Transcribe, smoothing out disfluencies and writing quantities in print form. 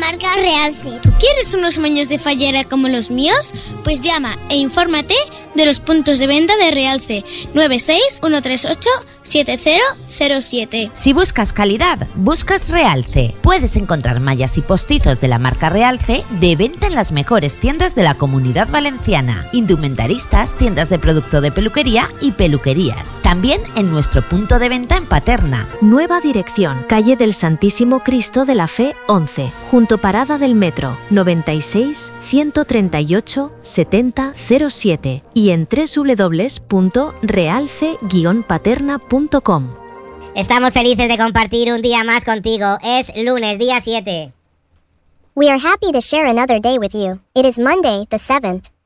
marca Realce. ¿Tú quieres unos moños de fallera como los míos? Pues llama e infórmate de los puntos de venta de Realce 961387007. Si buscas calidad, buscas Realce. Puedes encontrar mallas y postizos de la marca Realce de venta en las mejores tiendas de la Comunidad Valenciana, indumentaristas, tiendas de producto de peluquería y peluquerías. También en nuestro punto de venta en Paterna. Nueva dirección, calle del Santísimo Cristo de la Fe 11, junto Parada del Metro, 96 138 70 07 y en www.realce-paterna.com. Estamos felices de compartir un día más contigo. Es lunes, día 7. We are happy to share another day with you. It is Monday, the 7th.